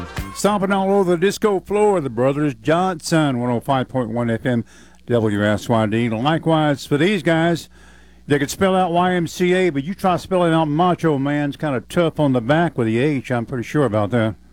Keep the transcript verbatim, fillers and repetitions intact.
Stomping all over the disco floor, the Brothers Johnson, one oh five point one F M, W S Y D. Likewise, for these guys, they could spell out Y M C A, but you try spelling out Macho Man, it's kind of tough on the back with the H. I'm pretty sure about that.